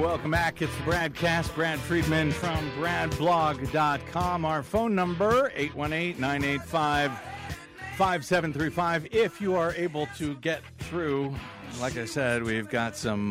welcome back. It's the Bradcast. Brad Friedman from bradblog.com. Our phone number, 818-985-5735. If you are able to get through, like I said, we've got some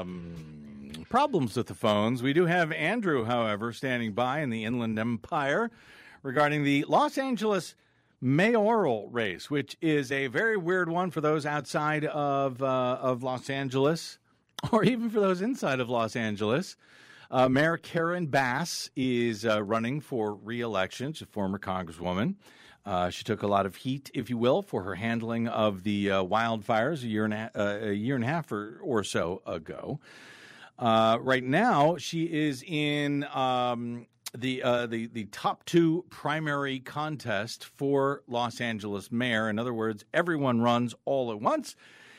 problems with the phones. We do have Andrew, however, standing by in the Inland Empire regarding the Los Angeles mayoral race, which is a very weird one for those outside of Los Angeles, or even for those inside of Los Angeles. Mayor Karen Bass is running for re-election. She's a former congresswoman. She took a lot of heat, if you will, for her handling of the wildfires a year and a half or so ago. Right now, she is in the top two primary contest for Los Angeles mayor. In other words, everyone runs all at once.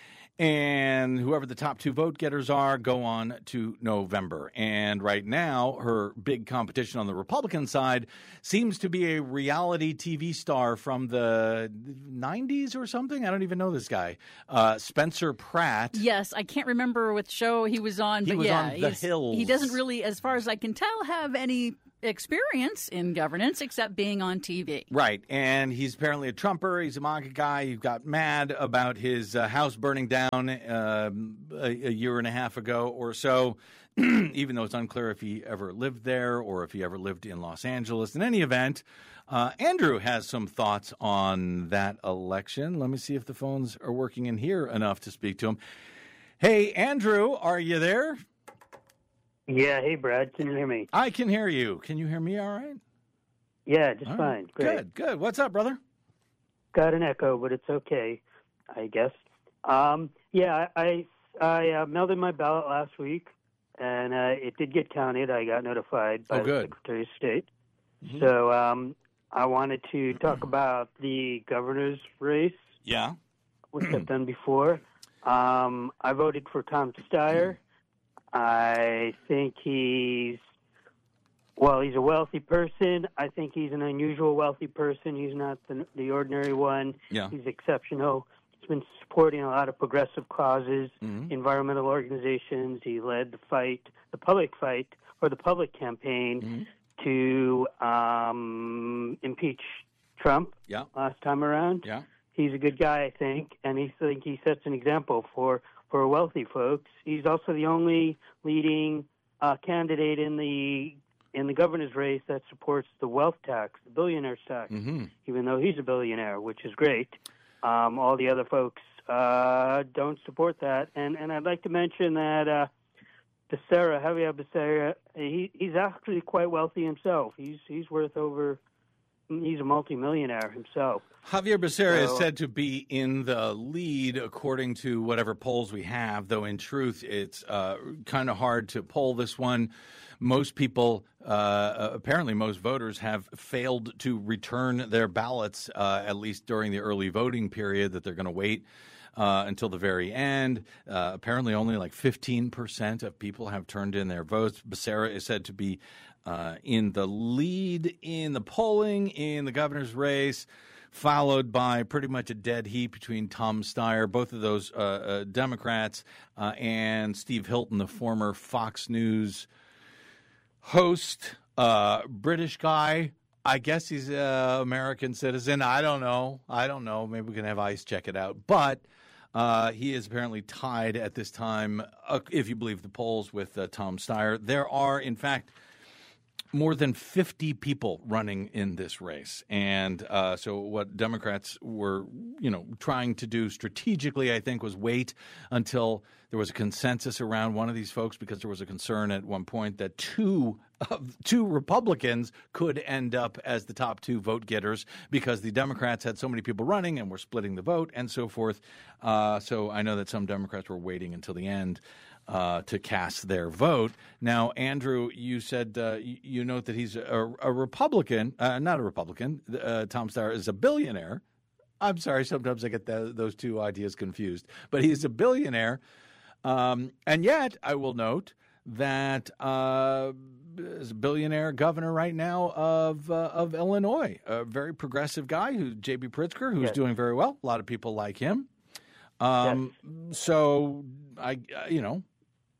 And whoever the top two vote getters are go on to November. And right now, her big competition on the Republican side seems to be a reality TV star from the 90s or something. I don't even know this guy. Spencer Pratt. Yes, I can't remember what show he was on. He but was yeah, on The Hills. He doesn't really, as far as I can tell, have any experience in governance except being on TV. Right, and he's apparently a Trumper. He's a MAGA guy. He got mad about his house burning down a year and a half ago or so, even though it's unclear if he ever lived there or if he ever lived in Los Angeles. In any event, Andrew has some thoughts on that election. Let me see if the phones are working in here enough to speak to him. Hey, Andrew, are you there? Yeah, hey, Brad, can you hear me? I can hear you. Can you hear me all right? Yeah, just all fine. Right. Great. Good. What's up, brother? Got an echo, but it's okay, I guess. I mailed in my ballot last week, and it did get counted. I got notified by the Secretary of State. Mm-hmm. So I wanted to talk about the governor's race. Yeah. Which I've done before. I voted for Tom Steyer. I think he's a wealthy person. I think he's an unusual wealthy person. He's not the ordinary one. Yeah. He's exceptional. He's been supporting a lot of progressive causes, environmental organizations. He led the public campaign to impeach Trump last time around. Yeah. He's a good guy, I think, and he sets an example for wealthy folks. He's also the only leading candidate in the governor's race that supports the wealth tax, the billionaire's tax, even though he's a billionaire, which is great. All the other folks don't support that. And I'd like to mention that Javier Becerra, he's actually quite wealthy himself. He's worth over. He's a multimillionaire himself. Javier Becerra is said to be in the lead according to whatever polls we have, though in truth it's kind of hard to poll this one. Most people, apparently most voters, have failed to return their ballots, at least during the early voting period, that they're going to wait until the very end. Apparently only like 15% of people have turned in their votes. Becerra is said to be in the lead in the polling in the governor's race, followed by pretty much a dead heat between Tom Steyer, both of those Democrats, and Steve Hilton, the former Fox News host, British guy. I guess he's an American citizen. I don't know. Maybe we can have ICE check it out. But he is apparently tied at this time, if you believe the polls, with Tom Steyer. There are, in fact, more than 50 people running in this race. And so what Democrats were, trying to do strategically, I think, was wait until there was a consensus around one of these folks, because there was a concern at one point that two Republicans could end up as the top two vote getters because the Democrats had so many people running and were splitting the vote and so forth. So I know that some Democrats were waiting until the end to cast their vote. Now, Andrew, you said you note that he's a Republican, not a Republican. Tom Steyer is a billionaire. I'm sorry, sometimes I get those two ideas confused. But he's a billionaire. And yet, I will note that is a billionaire governor right now of Illinois, a very progressive guy, J.B. Pritzker, who's doing very well. A lot of people like him. So,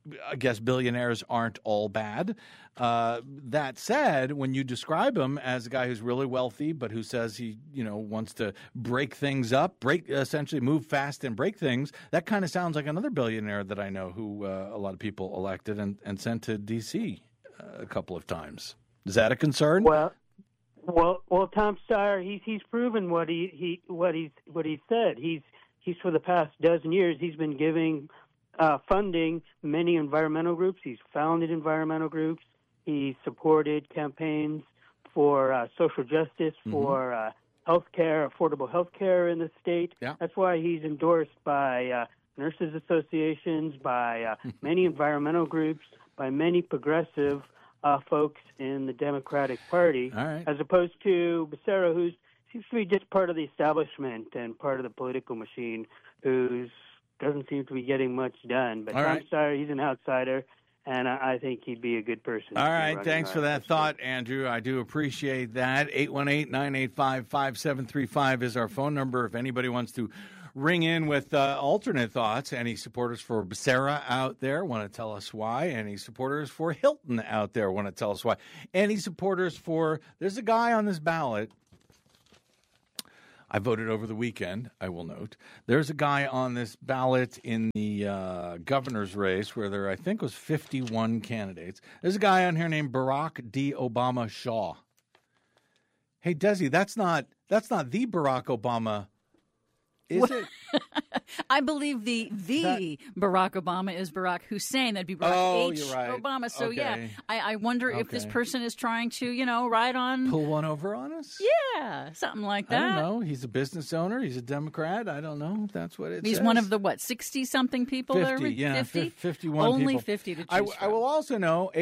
I guess billionaires aren't all bad. That said, when you describe him as a guy who's really wealthy, but who says he, wants to break things up, essentially move fast and break things, that kind of sounds like another billionaire that I know who a lot of people elected and sent to D.C. A couple of times. Is that a concern? Well, Tom Steyer, he's proven what he said. He's for the past dozen years he's been giving funding many environmental groups. He's founded environmental groups. He supported campaigns for social justice, for health care, affordable health care in the state. Yeah. That's why he's endorsed by nurses associations, by many environmental groups, by many progressive folks in the Democratic Party, All right. as opposed to Becerra, who seems to be just part of the establishment and part of the political machine, who doesn't seem to be getting much done. But All Tom right. Steyer, he's an outsider, and I think he'd be a good person. All right. Thanks for that thought, Andrew. I do appreciate that. 818-985-5735 is our phone number if anybody wants to ring in with alternate thoughts. Any supporters for Becerra out there want to tell us why? Any supporters for Hilton out there want to tell us why? Any supporters for, there's a guy on this ballot. I voted over the weekend, I will note. There's a guy on this ballot in the governor's race where there, I think, was 51 candidates. There's a guy on here named Barack D. Obama Shaw. Hey, Desi, that's not the Barack Obama, is it? I believe the Barack Obama is Barack Hussein. That'd be Barack H. You're right. Obama. So, Okay. yeah, I wonder if this person is trying to, ride on. Pull one over on us? Yeah, something like that. I don't know. He's a business owner. He's a Democrat. I don't know if that's what it He's says. one of the, 60-something people 50, there? yeah, 50? 51 Only people. 50 to choose I from. will also know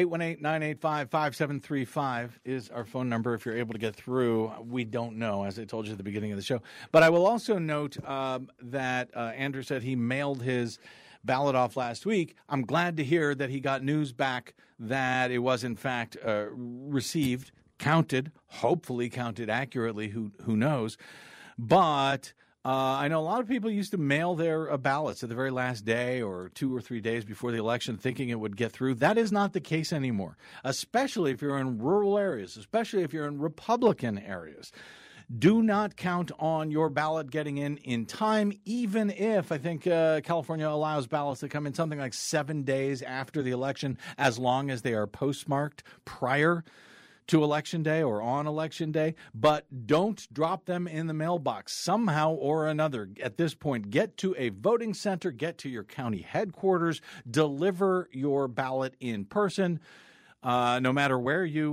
818-985-5735 is our phone number if you're able to get through. We don't know, as I told you at the beginning of the show. But I will also note that Andrew said he mailed his ballot off last week. I'm glad to hear that he got news back that it was, in fact, received, counted, hopefully counted accurately. Who knows? But I know a lot of people used to mail their ballots at the very last day or 2 or 3 days before the election thinking it would get through. That is not the case anymore, especially if you're in rural areas, especially if you're in Republican areas. Do not count on your ballot getting in time, even if I think California allows ballots to come in something like 7 days after the election, as long as they are postmarked prior to Election Day or on Election Day. But don't drop them in the mailbox somehow or another. At this point, get to a voting center, get to your county headquarters, deliver your ballot in person. No matter where you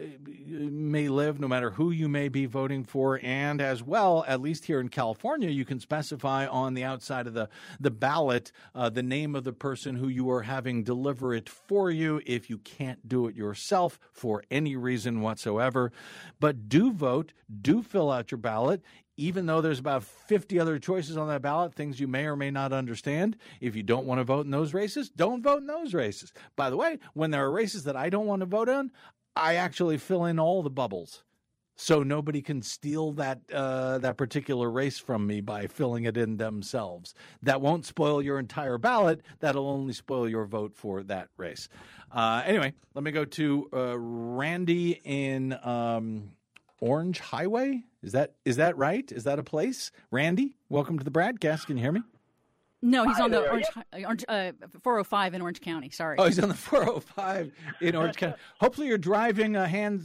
may live, no matter who you may be voting for, and as well, at least here in California, you can specify on the outside of the ballot the name of the person who you are having deliver it for you if you can't do it yourself for any reason whatsoever. But do vote, do fill out your ballot. Even though there's about 50 other choices on that ballot, things you may or may not understand. If you don't want to vote in those races, don't vote in those races. By the way, when there are races that I don't want to vote on, I actually fill in all the bubbles. So nobody can steal that particular race from me by filling it in themselves. That won't spoil your entire ballot. That'll only spoil your vote for that race. Anyway, let me go to Randy in Orange Highway. Is that right? Is that a place? Randy, welcome to the broadcast. Can you hear me? No, he's on the Orange 405 in Orange County. Sorry. Oh, he's on the 405 in Orange County. Hopefully you're driving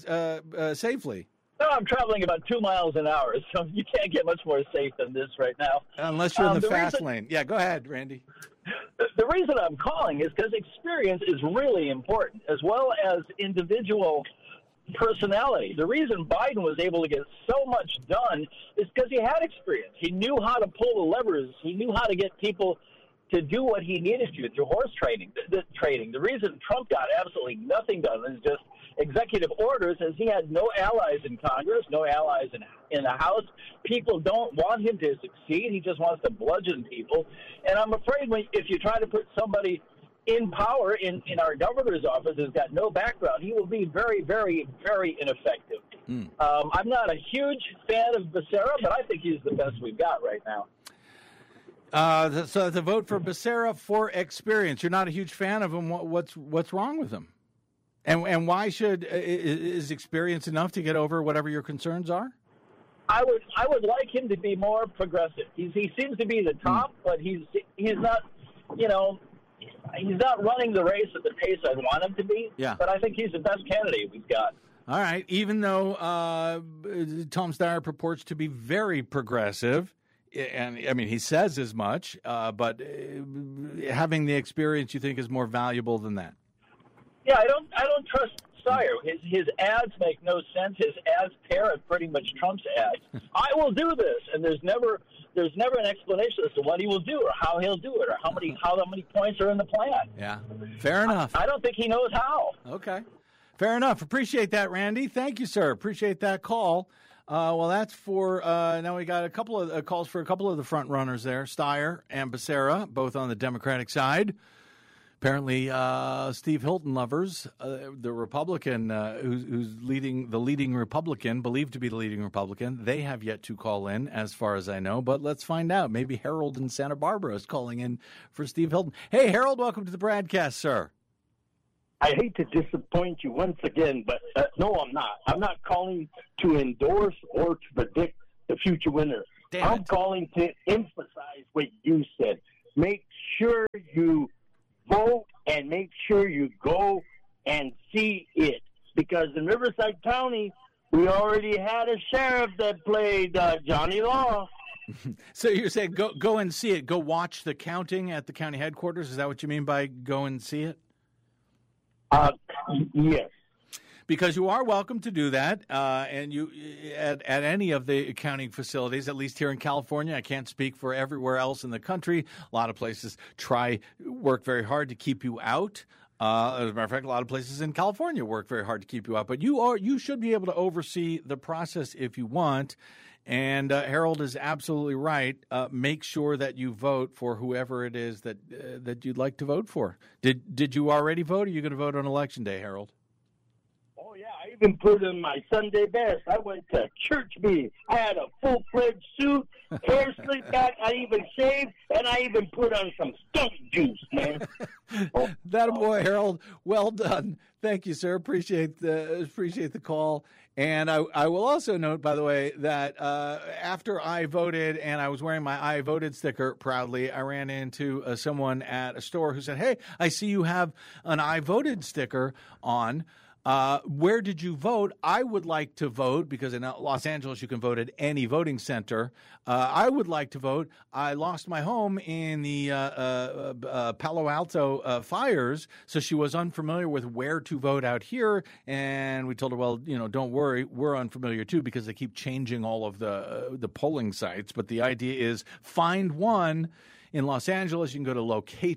safely. No, I'm traveling about 2 miles an hour, so you can't get much more safe than this right now. Unless you're in the fast lane. Yeah, go ahead, Randy. The reason I'm calling is because experience is really important, as well as individual personality. The reason Biden was able to get so much done is because he had experience. He knew how to pull the levers. He knew how to get people to do what he needed to through horse trading. The reason Trump got absolutely nothing done is just executive orders, as he had no allies in Congress, no allies in the House. People don't want him to succeed. He just wants to bludgeon people. And I'm afraid if you try to put somebody in power in our governor's office who's got no background, he will be very, very, very ineffective. I'm not a huge fan of Becerra, but I think he's the best we've got right now. So the vote for Becerra for experience. You're not a huge fan of him. What's wrong with him? And why is experience enough to get over whatever your concerns are? I would like him to be more progressive. He seems to be the top, but he's not, he's not running the race at the pace I want him to be. Yeah. But I think he's the best candidate we've got. All right. Even though Tom Steyer purports to be very progressive, and I mean he says as much, but having the experience you think is more valuable than that. Yeah, I don't trust Steyer. His ads make no sense. His ads parrot pretty much Trump's ads. I will do this, and there's never an explanation as to what he will do or how he'll do it or how many points are in the plan. Yeah, fair enough. I don't think he knows how. Okay, fair enough. Appreciate that, Randy. Thank you, sir. Appreciate that call. Well, that's for now. We got a couple of calls for a couple of the front runners there, Steyer and Becerra, both on the Democratic side. Apparently, Steve Hilton lovers, the Republican who's leading Republican, believed to be the leading Republican, they have yet to call in, as far as I know. But let's find out. Maybe Harold in Santa Barbara is calling in for Steve Hilton. Hey, Harold, welcome to the broadcast, sir. I hate to disappoint you once again, but no, I'm not. I'm not calling to endorse or to predict the future winner. I'm calling to emphasize what you said. Make sure you vote and make sure you go and see it. Because in Riverside County, we already had a sheriff that played Johnny Law. So you're saying go and see it. Go watch the counting at the county headquarters. Is that what you mean by go and see it? Yes. Because you are welcome to do that, and you at any of the counting facilities, at least here in California. I can't speak for everywhere else in the country. A lot of places work very hard to keep you out. As a matter of fact, a lot of places in California work very hard to keep you out. But you should be able to oversee the process if you want. And Harold is absolutely right. Make sure that you vote for whoever it is that you'd like to vote for. Did you already vote? Or are you going to vote on Election Day, Harold? Oh, yeah. I even put in my Sunday best. I went to church meeting. I had a full-fledged suit, hair slicked back. I even shaved, and I even put on some skunk juice, man. That boy, Harold. Well done. Thank you, sir. Appreciate the call. And I will also note, by the way, that after I voted and I was wearing my I voted sticker proudly, I ran into someone at a store who said, "Hey, I see you have an I voted sticker on. Where did you vote? I would like to vote," because in Los Angeles you can vote at any voting center. I would like to vote. I lost my home in the Palo Alto fires, so she was unfamiliar with where to vote out here. And we told her, well, don't worry, we're unfamiliar too because they keep changing all of the polling sites. But the idea is find one. In Los Angeles, you can go to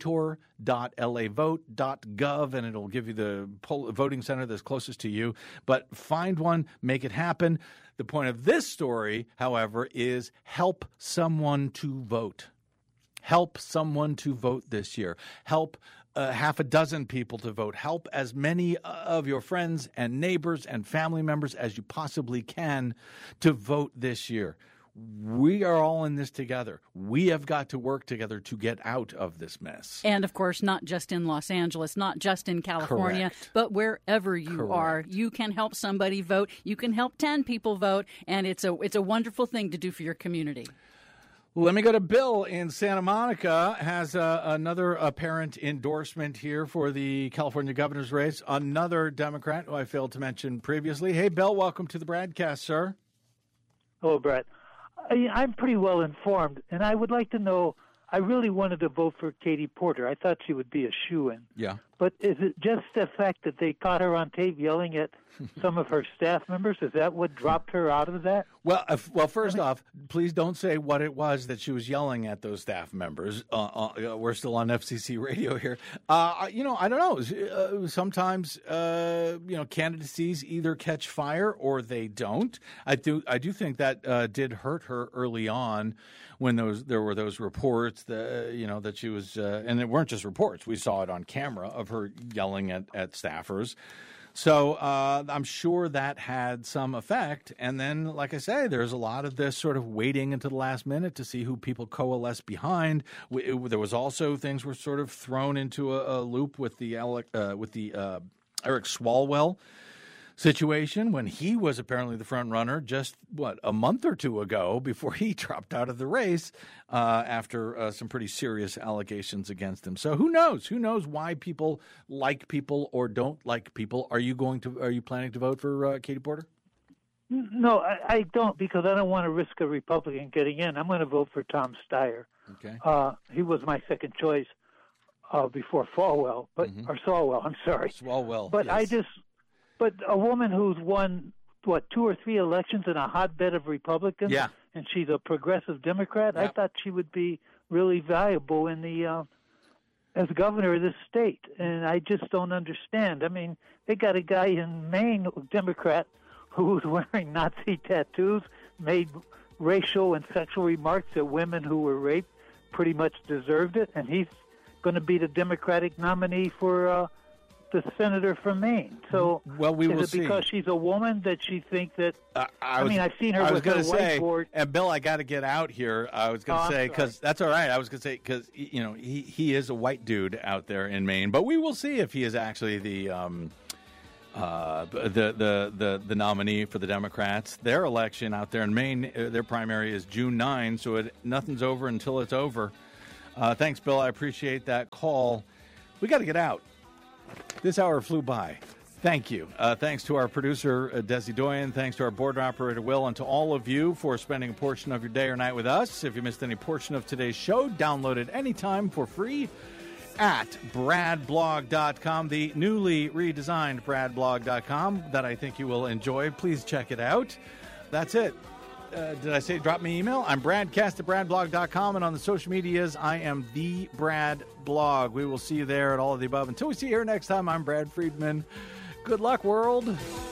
locator.lavote.gov, and it'll give you the voting center that's closest to you. But find one, make it happen. The point of this story, however, is help someone to vote. Help someone to vote this year. Help half a dozen people to vote. Help as many of your friends and neighbors and family members as you possibly can to vote this year. We are all in this together. We have got to work together to get out of this mess. And, of course, not just in Los Angeles, not just in California, Correct. but wherever you are. You can help somebody vote. You can help 10 people vote, and it's a wonderful thing to do for your community. Let me go to Bill in Santa Monica. Has another apparent endorsement here for the California governor's race. Another Democrat who I failed to mention previously. Hey, Bill, welcome to the broadcast, sir. Hello, Brett. I'm pretty well informed, and I would like to know, I really wanted to vote for Katie Porter. I thought she would be a shoo-in. Yeah. But is it just the fact that they caught her on tape yelling at some of her staff members? Is that what dropped her out of that? Well, first off, please don't say what it was that she was yelling at those staff members. We're still on FCC radio here. I don't know. Sometimes, candidacies either catch fire or they don't. I do think that did hurt her early on when there were those reports that she was, and it weren't just reports. We saw it on camera of her yelling at staffers. So I'm sure that had some effect. And then, like I say, there's a lot of this sort of waiting until the last minute to see who people coalesce behind. There was also things were sort of thrown into a loop with the Eric Swalwell situation when he was apparently the front runner just, a month or two ago before he dropped out of the race after some pretty serious allegations against him. So who knows? Who knows why people like people or don't like people? Are you planning to vote for Katie Porter? No, I don't, because I don't want to risk a Republican getting in. I'm going to vote for Tom Steyer. Okay. He was my second choice before Falwell, or Swalwell. I'm sorry. Swalwell. But yes. But a woman who's won, 2 or 3 elections in a hotbed of Republicans, and she's a progressive Democrat, I thought she would be really valuable in the as governor of this state. And I just don't understand. I mean, they got a guy in Maine, a Democrat, who was wearing Nazi tattoos, made racial and sexual remarks that women who were raped pretty much deserved it, and he's going to be the Democratic nominee for the senator from Maine. So, we will see. Because she's a woman that she thinks that? I've seen her with her whiteboard. And Bill, I got to get out here. I was going to say, because that's all right. I was going to say, because he is a white dude out there in Maine, but we will see if he is actually the nominee for the Democrats. Their election out there in Maine, their primary is June 9, so nothing's over until it's over. Thanks, Bill. I appreciate that call. We got to get out. This hour flew by. Thank you. Thanks to our producer, Desi Doyen. Thanks to our board operator, Will, and to all of you for spending a portion of your day or night with us. If you missed any portion of today's show, download it anytime for free at bradblog.com, the newly redesigned bradblog.com that I think you will enjoy. Please check it out. That's it. Did I say drop me an email? I'm bradcast@bradblog.com, and on the social medias, I am the Brad Blog. We will see you there at all of the above. Until we see you here next time, I'm Brad Friedman. Good luck, world.